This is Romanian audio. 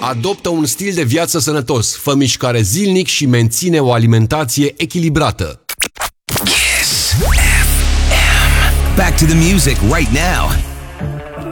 Adoptă un stil de viață sănătos, fă mișcare zilnic și menține o alimentație echilibrată. Kiss FM. Back to the music right now.